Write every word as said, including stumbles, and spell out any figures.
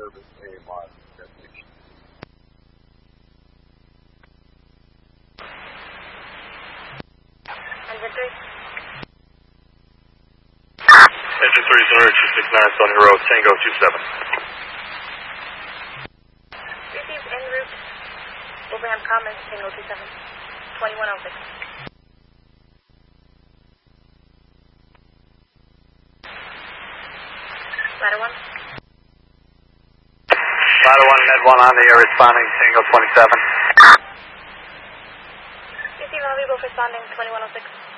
service A M R destination. Engine three. Engine three, Sonora two six nine, Stony Road, Tango two seven. Received en route. Wolverham Commons, Tango two seven. twenty-one oh six. Ladder one. Ladder one, Med one on the air, responding, Tango twenty-seven. Receive all, we both responding, twenty-one oh six.